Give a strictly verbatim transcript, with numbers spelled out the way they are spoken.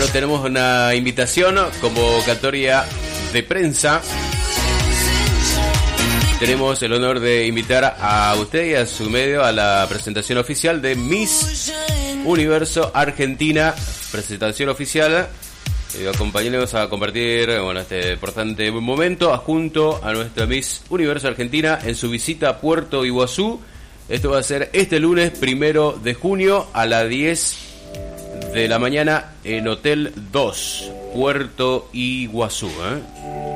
tenemos una invitación, convocatoria de prensa. Tenemos el honor de invitar a usted y a su medio a la presentación oficial de Miss Universo Argentina. Presentación oficial. Eh, acompañaremos a compartir bueno, este importante momento junto a nuestra Miss Universo Argentina en su visita a Puerto Iguazú. Esto va a ser este lunes primero de junio a las diez de la mañana en Hotel dos, Puerto Iguazú, ¿eh?